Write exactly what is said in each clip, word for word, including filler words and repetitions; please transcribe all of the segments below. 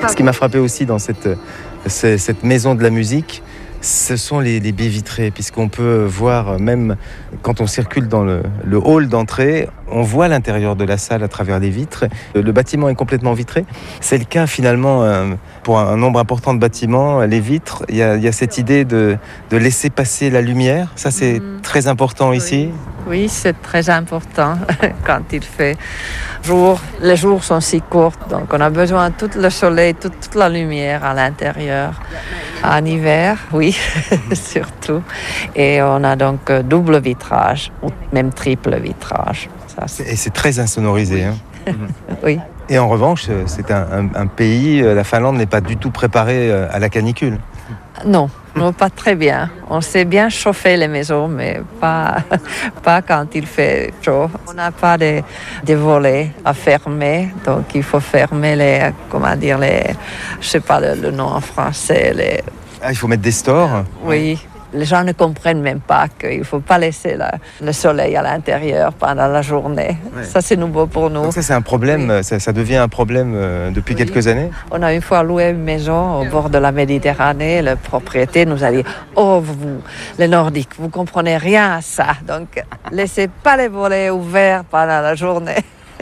Ce qui m'a frappé aussi dans cette, cette maison de la musique, ce sont les, les baies vitrées, puisqu'on peut voir, même quand on circule dans le, le hall d'entrée, on voit l'intérieur de la salle à travers les vitres. Le bâtiment est complètement vitré. C'est le cas finalement pour un nombre important de bâtiments. Les vitres, il y a, il y a cette idée de, de laisser passer la lumière. Ça, c'est mmh. très important oui. ici. Oui, c'est très important quand il fait jour. Les jours sont si courts, donc on a besoin de tout le soleil, toute, toute la lumière à l'intérieur. En hiver, oui, surtout. Et on a donc double vitrage, ou même triple vitrage. Ça, c'est... Et c'est très insonorisé. Oui. Hein. Oui. Et en revanche, c'est un, un, un pays, la Finlande n'est pas du tout préparée à la canicule. Non, non, pas très bien. On sait bien chauffer les maisons, mais pas, pas quand il fait chaud. On n'a pas de, de volets à fermer, donc il faut fermer les, comment dire, les, je sais pas le, le nom en français. Les... Ah, il faut mettre des stores. Oui. Les gens ne comprennent même pas qu'il ne faut pas laisser la, le soleil à l'intérieur pendant la journée. Ouais. Ça, c'est nouveau pour nous. Donc ça, c'est un problème, oui. ça, ça devient un problème euh, depuis oui. quelques années. On a une fois loué une maison au bord de la Méditerranée. Le propriétaire nous a dit « Oh, vous, les Nordiques, vous ne comprenez rien à ça. Donc, laissez pas les volets ouverts pendant la journée. »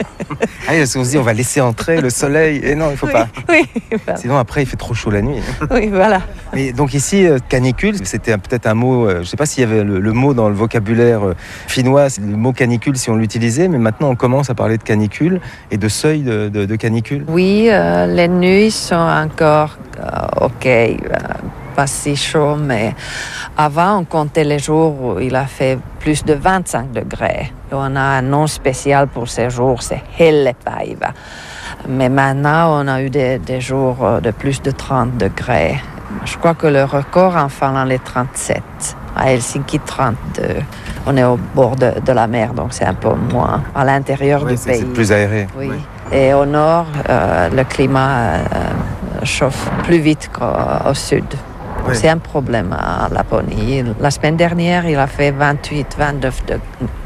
Ah, on se dit on va laisser entrer le soleil et non il faut oui, pas oui, voilà. Sinon après il fait trop chaud la nuit. Oui voilà. Mais donc ici canicule c'était peut-être un mot, je ne sais pas s'il y avait le, le mot dans le vocabulaire finnois, le mot canicule si on l'utilisait, mais maintenant on commence à parler de canicule et de seuil de, de, de canicule. Oui, euh, les nuits sont encore euh, ok, euh, pas si chaud, mais avant on comptait les jours où il a fait plus de vingt-cinq degrés. On a un nom spécial pour ces jours, c'est hellepäivä. Mais maintenant, on a eu des, des jours de plus de trente degrés. Je crois que le record en Finlande est trente-sept. À Helsinki, trente-deux. On est au bord de, de la mer, donc c'est un peu moins à l'intérieur oui, du c'est, pays. C'est plus aéré. Oui. Oui. Et au nord, euh, le climat euh, chauffe plus vite qu'au sud. Oui. C'est un problème à Laponie. La semaine dernière, il a fait vingt-huit, vingt-neuf degrés,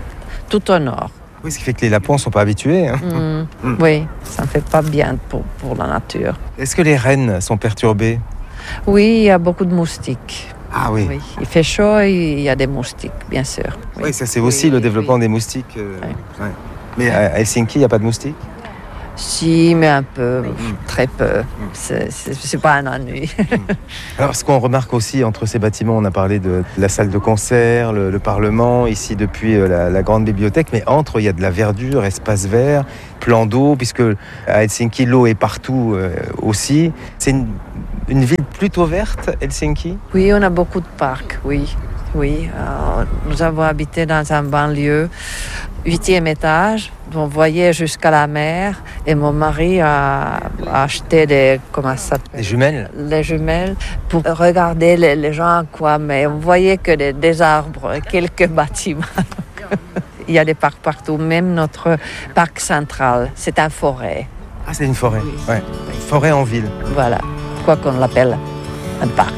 tout au nord. Oui, ce qui fait que les Lapons ne sont pas habitués. Hein. Mmh. Mmh. Oui, ça ne fait pas bien pour, pour la nature. Est-ce que les rennes sont perturbées ? Oui, il y a beaucoup de moustiques. Ah oui. oui. Il fait chaud et il y a des moustiques, bien sûr. Oui, oui ça c'est aussi oui, le développement oui. des moustiques. Euh, oui. ouais. Mais à Helsinki, il n'y a pas de moustiques ? Si, mais un peu, très peu. C'est, c'est, c'est pas un ennui. Alors, ce qu'on remarque aussi entre ces bâtiments, on a parlé de la salle de concert, le, le Parlement, ici depuis la, la grande bibliothèque, mais entre, il y a de la verdure, espace vert, plan d'eau, puisque à Helsinki, l'eau est partout euh, aussi. C'est une, une ville plutôt verte, Helsinki ? Oui, on a beaucoup de parcs, oui. Oui, euh, nous avons habité dans un banlieue, huitième étage, on voyait jusqu'à la mer, et mon mari a, a acheté des, comment ça s'appelle ? Des jumelles ? Les jumelles, pour regarder les, les gens, quoi, mais on voyait que des, des arbres, quelques bâtiments. Il y a des parcs partout, même notre parc central, c'est une forêt. Ah, c'est une forêt, oui. Ouais. Forêt en ville. Voilà, quoi qu'on l'appelle un parc.